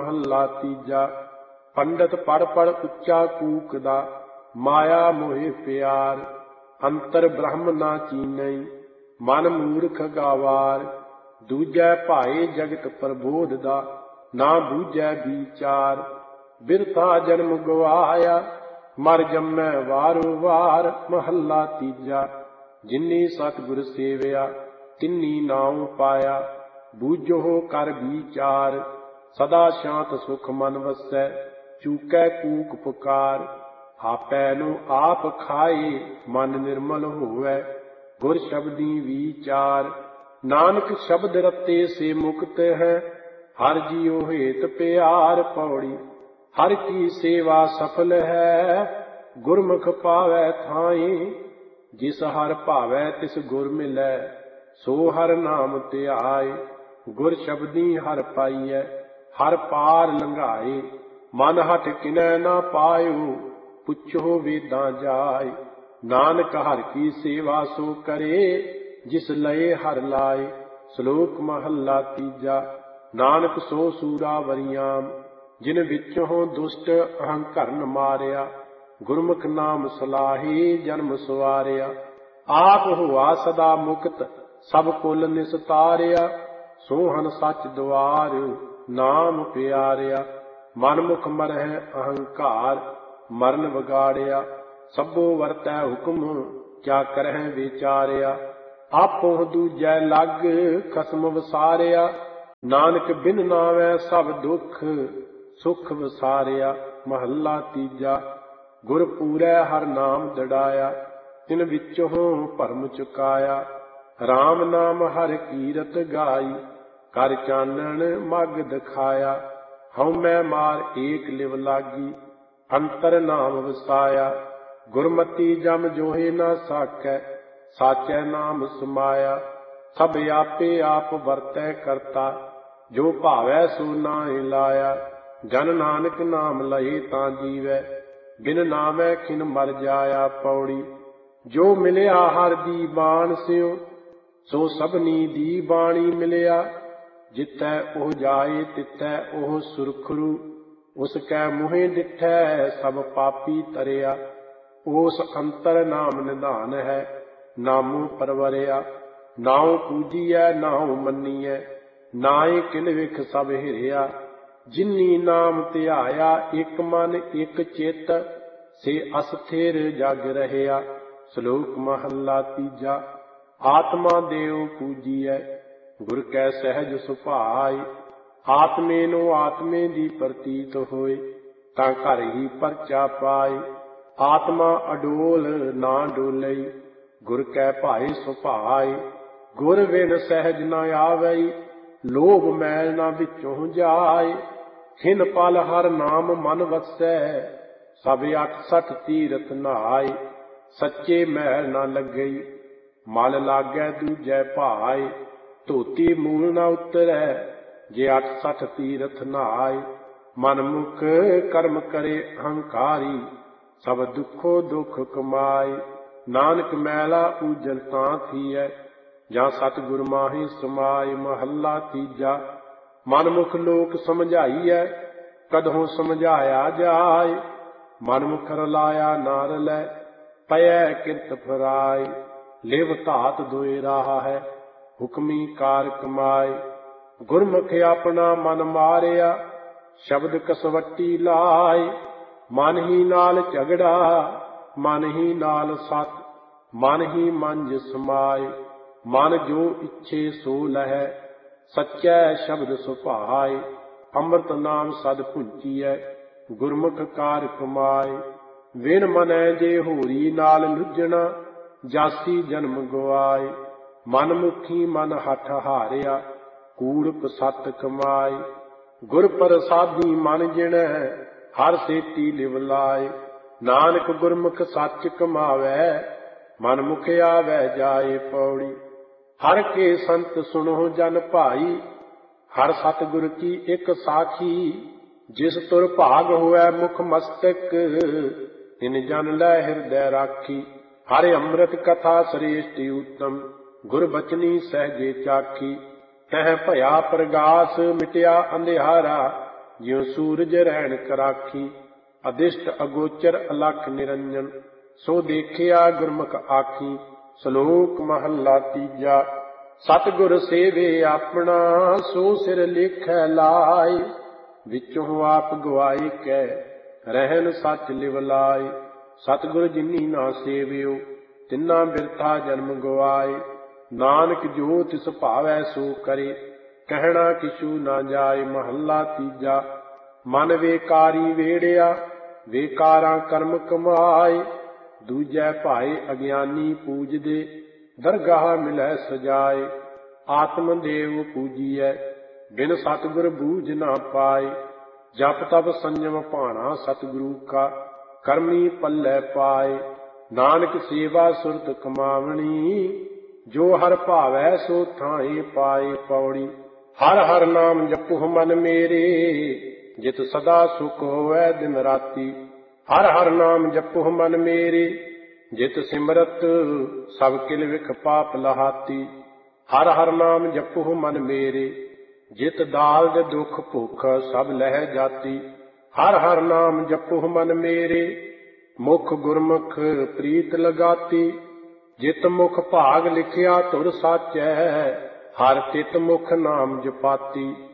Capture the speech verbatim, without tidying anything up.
महला तीजा। पंडित पढ़ पढ़ उच्चा कूकदा, माया मोहे प्यार। अंतर ब्रह्म ना चीनई, मन मूर्ख गावार। दूजै भाए जगत प्रबोध दा, ना बूझै विचार। बिरथा जन्म गवाया, मर जम्मै वारो वार। महला तीजा। जिन्नी सतगुर सेवया, तिन्नी नाम पाया। बूझो कर विचार, सदा शांत सुख मन वसै। चूकै कूक पुकार, आपै नु आप खाए। मन निर्मल होवै, गुर शब्दी विचार। नानक शब्द रते से मुक्त है, हर जियो हेत प्यार। पौड़ी हर की सेवा सफल है, गुरमुख पावै थाई। जिस हर भावै तिस गुर मिलै, सो हर नाम ध्याए। गुर शब्दी हर पाईऐ, हर पार लंघाए। मन हट किनै ना पायो, पुछो वेदां जाए। नानक हर की सेवा सो करे, जिस लये हर लाए। श्लोक महला तीजा। नानक सो सूरा वरियाम, जिन विचों दुष्ट अहंकरण मारिया। गुरमुख नाम सलाही, जन्म सवारिया। आप हुआ सदा मुक्त, सब कुल निस्तारिया। सोहन सच द्वार, नाम प्यारिया। मनमुख मरह अहंकार, मरण विगाड़िया। सभो वरतै हुक्म, क्या करह विचारिया। आपो दूजै लग, खसम वसारिया। नानक बिन नावै सब दुख, सुख वसारिया। महला तीजा। गुर पूरै हर नाम दड़ाया, तिन विचों भरम चुकाया। राम नाम हर कीरत गाई, कर चानन मग दिखाया। हऊँ मैं मार एक लिव लागी, अंतर नाम वसाया। गुरमति जम जोहे ना साकै, साचै नाम समाया। सब आपे आप वरतै करता, जो भावै सो नाहि लाया। जन नानक नाम लहे तां जीवै, बिन नामै खिन मर जाया। पौड़ी जो मिलिया हर दी बाण स्यों, सो सबनी दी बाणी मिलिया। जिथै ओह जाए तिथै ओह सुरखरू, उसकै मुँहे डिठै सब पापी तरिया। ओस अंतर नाम निधान है, नामो परवरिया। नाउ पूजिए नाउ मन्नीए, नाए किल विख सब हिरिया। जिन्नी नाम ध्याया एक मन एक चित, से अस्थिर जग रहया। श्लोक महला तीजा। आत्मा देव पूजिए, गुर कै सहज सुभाए। आत्मे नो आत्मे दी प्रतीत होए, तां घर ही परचा पाए। आत्मा अडोल ना डोलई, गुर कै भाए सुभाए। गुर बिन सहज न आवई, लोभ मैल ना विचों जाए। खिन पल हर नाम मन वसै, सब अठ सठ तीरथ नहाए। सच्चे मैल ना लगई, मल लागै दूजै भाए। धोती मूल न उतरै, जे अठ सठ तीरथ नहाए। मन मुख कर्म करे अहंकारी, सब दुखो दुख कमाए। नानक मैला ऊजल तां थीऐ, ਜਾਂ सतगुर माही समाए। महला तीजा। मनमुख लोक समझाईਐ, कदहों समझाया जाए। मनमुख रलाया ना रलै, पयै किरत फराए। लिव धात दोए राहा है, हुक्मी कार कमाए। गुरमुख अपना मन मारिया, शब्द कसवट्टी लाए। मन ही नाल झगड़ा, मन ही नाल सत, मन ही मंज समाए। मन जो इच्छे सो लहै, सच्चै शब्द सुभाए। ਅੰਮ੍ਰਿਤ ਨਾਮ ਸਦ ਭੁੰਚੀਐ, ਗੁਰਮੁਖ ਕਾਰ ਕਮਾਏ। ਵਿਣ ਮਨੈ ਜੇ ਹੋਰੀ ਨਾਲ ਲੁੱਝਣਾ, ਜਾਸੀ ਜਨਮ ਗਵਾਏ। ਮਨਮੁਖੀ ਮਨ ਹਠ ਹਾਰਿਆ, ਕੂੜਕ ਸਤ ਕਮਾਏ। ਗੁਰ ਪ੍ਰਸਾਦੀ ਮਨ ਜਿਣੈ, ਹਰ ਸੇਤੀ ਲਿਵ ਲਾਏ। ਨਾਨਕ ਗੁਰਮੁਖ ਸੱਚ ਕਮਾਵੈ, ਮਨਮੁਖ ਆਵੈ ਜਾਏ। ਪੌੜੀ ਹਰ ਕੇ ਸੰਤ ਸੁਣੋ ਜਨ ਭਾਈ, हर सतगुर की एक साखी। जिस तुर भाग होवै मुख मस्तक, तिन जन लै हृदय राखी। हर अमृत कथा श्रेष्ठ उत्तम, गुर बचनी सहजे चाखी। तह भया प्रगास मिटया अंधियारा, ਜਿਉ ਸੂਰਜ ਰਹਿਣ ਕਰਾਖੀ। ਅਦਿਸ਼ਟ ਅਗੋਚਰ ਅਲਖ ਨਿਰੰਜਨ, ਸੋ ਦੇਖਿਆ ਗੁਰਮੁਖ ਆਖੀ। ਸ਼ਲੋਕ ਮਹੱਲਾ ਤੀਜਾ। ਸਤਿਗੁਰ ਸੇਵੇ ਆਪਣਾ, ਸੋ ਸਿਰ ਲੇਖੈ ਲਾਇ। ਵਿੱਚੋਂ ਆਪ ਗਵਾਏ ਕੈ, ਰਹਿਨ ਸੱਚ ਲਿਵ ਲਾਇ। ਸਤਿਗੁਰ ਜਿਨੀ ਨਾ ਸੇਵਿਓ, ਤਿਨਾ ਬਿਰਥਾ ਜਨਮ ਗਵਾਏ। ਨਾਨਕ ਜੋ ਤਿਸ ਭਾਵੈ ਸੋ ਕਰੇ, ਕਹਿਣਾ ਕਿਛੂ ਨਾ ਜਾਏ। ਮਹੱਲਾ ਤੀਜਾ। ਮਨ ਵੇਕਾਰੀ ਵੇੜਿਆ, ਵੇਕਾਰਾਂ ਕਰਮ ਕਮਾਏ। ਦੂਜੈ ਭਾਏ ਅਗਿਆਨੀ ਪੂਜਦੇ, ਦਰਗਾਹ ਮਿਲੈ ਸਜਾਏ। ਆਤਮ ਦੇਵ ਪੂਜੀਐ, ਬਿਨ ਸਤਿਗੁਰ ਬੂਝ ਨਾ ਪਾਏ। ਜਪ ਤਪ ਸੰਜਮ ਭਾਣਾ ਸਤਿਗੁਰੂ ਕਾ, ਕਰਮੀ ਪੱਲੇ ਪਾਏ। ਨਾਨਕ ਸੇਵਾ ਸੁਰਤ ਕਮਾਵਣੀ, ਜੋ ਹਰਿ ਭਾਵੈ ਸੋ ਥਾਏ ਪਾਏ। ਪੌੜੀ। ਹਰਿ ਹਰਿ ਨਾਮ ਜਪੁ ਮਨ ਮੇਰੇ, ਜਿਤ ਸਦਾ ਸੁਖ ਹੋਵੈ ਦਿਨ ਰਾਤੀ। ਹਰਿ ਹਰਿ ਨਾਮ ਜਪੁ ਮਨ ਮੇਰੇ, ਜਿਤ ਸਿਮਰਤ ਸਭ ਕਿਲ ਵਿਖ ਪਾਪ ਲਹਾਤੀ। ਹਰਿ ਹਰਿ ਨਾਮ ਜਪੁ ਮਨ ਮੇਰੇ, ਜਿਤ ਦਾਲਦ ਦੁਖ ਭੁਖ ਸਭ ਲਹਿ ਜਾਤੀ। ਹਰਿ ਹਰਿ ਨਾਮ ਜਪੁ ਮਨ ਮੇਰੇ, ਮੁਖ ਗੁਰਮੁਖ ਪ੍ਰੀਤ ਲਗਾਤੀ। ਜਿਤ ਮੁਖ ਭਾਗ ਲਿਖਿਆ ਧੁਰ ਸਾਚੈ, ਹਰਿ ਤਿਤ ਮੁਖ ਨਾਮ ਜਪਾਤੀ।